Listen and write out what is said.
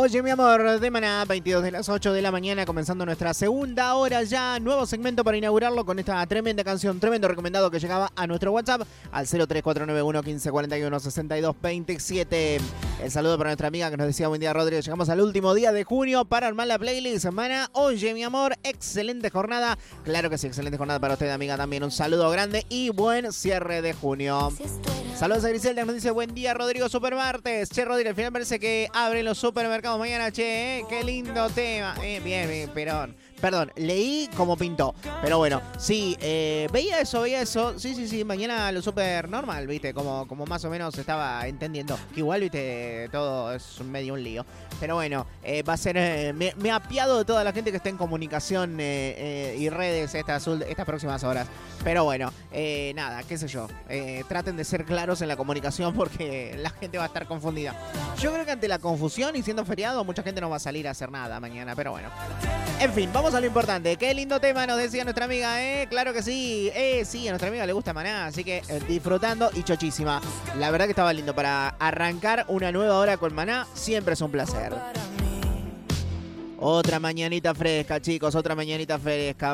Oye, mi amor, de Maná, 22 de las 8 de la mañana, comenzando nuestra segunda hora ya. Nuevo segmento para inaugurarlo con esta tremenda canción, tremendo recomendado que llegaba a nuestro WhatsApp al 03491 1541 6227. El saludo para nuestra amiga que nos decía buen día, Rodríguez. Llegamos al último día de junio para armar la playlist. Maná, oye, mi amor, excelente jornada. Claro que sí, excelente jornada para usted, amiga, también. Un saludo grande y buen cierre de junio. Saludos a Griselda, nos dice buen día, Rodrigo, Supermartes. Che, Rodrigo, al final parece que abren los supermercados mañana, che, qué lindo tema. Bien, perdón, leí como pintó. Pero bueno, sí, veía eso. Sí, mañana lo super normal, viste, como más o menos estaba entendiendo. Que igual, viste, todo es medio un lío. Pero bueno, va a ser, me apiado de toda la gente que está en comunicación y redes estas próximas horas. Pero bueno, nada, qué sé yo. Traten de ser claros en la comunicación porque la gente va a estar confundida. Yo creo que ante la confusión y siendo feriado, mucha gente no va a salir a hacer nada mañana, pero bueno. En fin, vamos a lo importante. Qué lindo tema nos decía nuestra amiga, Claro que sí. Sí, a nuestra amiga le gusta Maná, así que disfrutando y chochísima. La verdad que estaba lindo para arrancar una nueva hora con Maná. Siempre es un placer. Otra mañanita fresca, chicos, otra mañanita fresca.